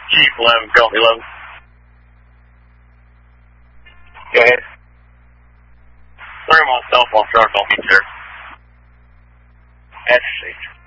Chief 11, Golf 11. Go ahead. Sorry, my cell phone starts off each there. That's safe.